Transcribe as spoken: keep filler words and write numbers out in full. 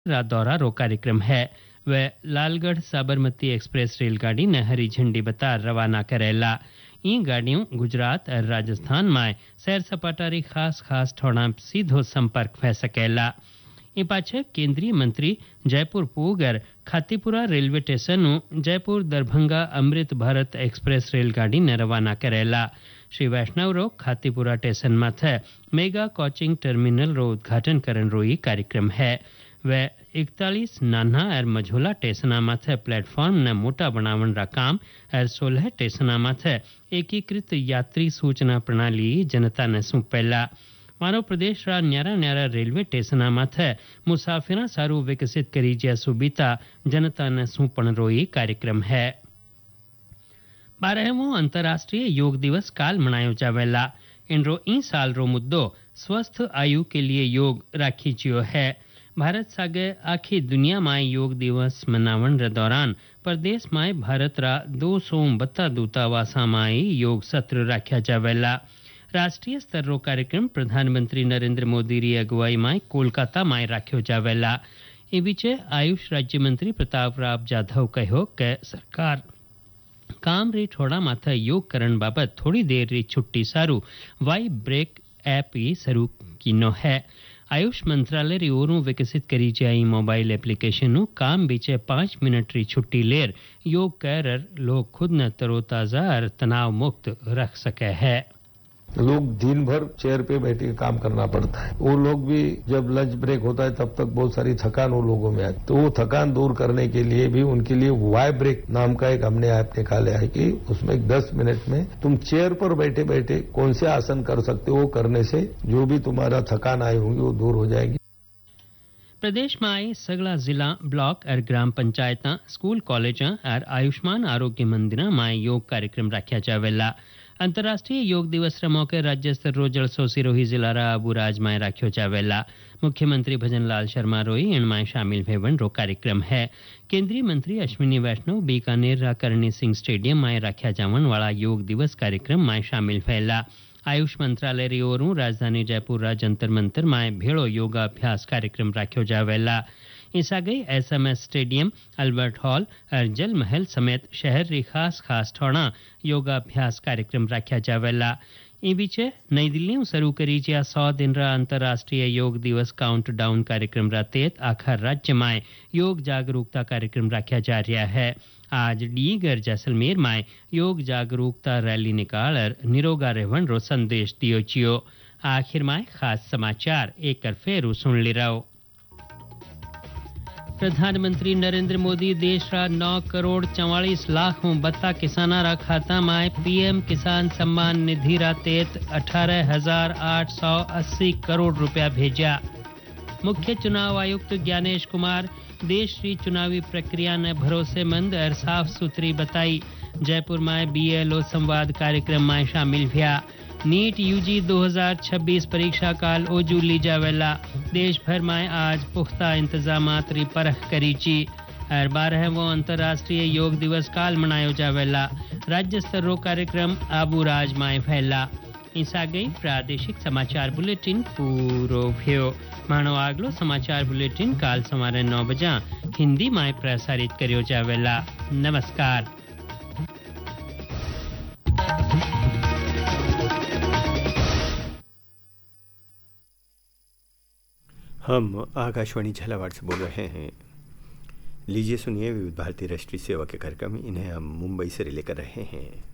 रा दौरा रो कार्यक्रम है। वह लालगढ़ साबरमती एक्सप्रेस रेलगाड़ी ने हरी झंडी बता रवाना करेला। ई गाड़ियों गुजरात और राजस्थान में सैर सपाटारी खास खास ठोड़ा सीधो संपर्क फै सकेला। ए पाछे केंद्रीय मंत्री Jaipur पूगर Khatipura railway station Jaipur Darbhanga Amrit Bharat express रेलगाड़ी ने रवाना करेला। श्री वैष्णव रो खातीपुरा स्टेशन माथे मेगा कोचिंग टर्मिनल रो उद्घाटन करन रो ई कार्यक्रम है। वह इकतालीस नाना और मझोला स्टेशन माथे प्लेटफॉर्म ने मोटा बनावन रा काम और सोलह स्टेशन माथे एकीकृत यात्री सूचना प्रणाली जनता ने सौंपेला। मानव प्रदेश रा न्यारा न्यारा रेलवे स्टेशन माथे मुसाफिरा सारू विकसित करी ज्या सुविधा जनता ने सौंपण रो ई कार्यक्रम है। बारहवो अंतर्राष्ट्रीय योग दिवस काल मनायो जावेला। इनरो ई साल रो मुद्दो स्वस्थ आयु के लिए योग राखी जियो है। भारत सागे आखी दुनिया में योग दिवस मनावन रे दौरान प्रदेश में भारत रा दो सौ बत्ता दूतावासा में योग सत्र राख्या जावेला। राष्ट्रीय स्तर रो कार्यक्रम प्रधानमंत्री नरेंद्र मोदी री अगुवाई में कोलकाता में राख्यो जावेला। ए बीचे आयुष राज्य मंत्री प्रताप राव जाधव कहो कि सरकार काम री ठोड़ा माथे योग करण बाबत थोड़ी देर री छुट्टी सारू वाई ब्रेक ऐप ही शुरू कीनो है। आयुष मंत्रालय री ओरों विकसित करी जाई मोबाइल एप्लीकेशन काम बीचे पांच मिनट री छुट्टी लेर योग कर लोग खुद न तरोताजा और तनाव मुक्त रख सके है। लोग दिन भर चेयर पे बैठ के काम करना पड़ता है। वो लोग भी जब लंच ब्रेक होता है तब तक बहुत सारी थकान वो लोगों में आती, तो वो थकान दूर करने के लिए भी उनके लिए वाई ब्रेक नाम का एक हमने ऐप निकाला है कि उसमें दस मिनट में तुम चेयर पर बैठे बैठे कौन से आसन कर सकते हो, वो करने से जो भी तुम्हारा थकान आई होगी वो दूर हो जाएगी। प्रदेश में आए सगला जिला ब्लॉक और ग्राम पंचायत स्कूल कॉलेज और आयुष्मान आरोग्य मंदिर में योग कार्यक्रम रखा जावेला। अंतर्राष्ट्रीय योग दिवस रे मौके राज्य स्तर रो जलसो सिरोही जिला रा अबुराज में राख्यो जावेला। मुख्यमंत्री भजन लाल शर्मा रोई इनमें शामिल भेवन रो कार्यक्रम है। केंद्रीय मंत्री अश्विनी वैष्णव बीकानेर रा करणी सिंह स्टेडियम में राख्या जावन वाला योग दिवस कार्यक्रम में शामिल भैला। आयुष मंत्रालय री ओरू राजधानी जयपुर रा जंतर मंतर में भेड़ो योगाभ्यास कार्यक्रम राख्यो जावेला। इस गई एसएमएस स्टेडियम अल्बर्ट हॉल और जल महल समेत शहर री खास खास ठोड़ा योगाभ्यास कार्यक्रम रखा जावेला। इ बीचे नई दिल्ली में शुरू करी ज्या सौ दिन रा अंतर्राष्ट्रीय योग दिवस काउंट डाउन कार्यक्रम रा तहत आखिर राज्य में योग जागरूकता कार्यक्रम रखा जा रहा है। आज डीगर जैसलमेर में योग जागरूकता रैली निकाल और निरोगा रहवन रो संदेश दियो चियो। आखिर में खास समाचार एक फेरू सुन ले रहो। प्रधानमंत्री नरेंद्र मोदी देश रा नौ करोड़ चौवालीस लाख बत्ता किसाना रा खाता में पीएम किसान सम्मान निधि रा तहत अठारह हजार आठ सौ अस्सी करोड़ रुपया भेजा। मुख्य चुनाव आयुक्त ज्ञानेश कुमार देश की चुनावी प्रक्रिया ने भरोसेमंद और साफ सुथरी बताई। जयपुर में बीएलओ संवाद कार्यक्रम में शामिल हुआ। नीट यूजी दो हज़ार छब्बीस परीक्षा काल ओजू ली जावेला। देश भर में आज पुख्ता इंतजामात री परख करी ची और बारहवो अंतर्राष्ट्रीय योग दिवस काल मनायो जावेला। राज्य स्तर रो कार्यक्रम आबूराज में फैला। ईसा गई प्रादेशिक समाचार बुलेटिन पूरो भ्यो। मानो आगलो समाचार बुलेटिन काल सवारे नौ बजा हिंदी में प्रसारित करियो जावेला। नमस्कार। हम आकाशवाणी झालावाड़ से बोल रहे हैं। लीजिए सुनिए विविध भारती राष्ट्रीय सेवा के कार्यक्रम, इन्हें हम मुंबई से लेकर रहे हैं।